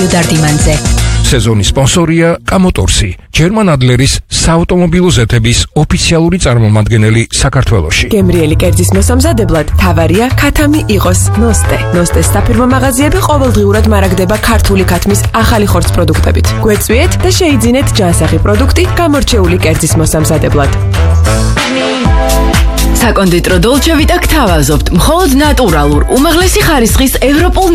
დარდიმანზე. სეზონის სპონსორია კამოტორსი, ჯერმან ადლერის საავტომობილო ზეთების ოფიციალური წარმომადგენელი საქართველოში. გემრიელი კერძის მოსამზადებლად თავარია ქათამი იყოს ნოსტე. ნოსტეს საფირმო მაღაზიები ყოველდღიურად მარაგდება ქართული ქათმის ახალი ხორცს პროდუქტებით. გვეწვიეთ და შეიძინეთ ჯანსაღი პროდუქტი გამორჩეული კერძის მოსამზადებლად. საკონდიტრო დოლჩე ვიტა გთავაზობთ მხოლოდ ნატურალურ უმაღლესი ხარისხის ევროპულ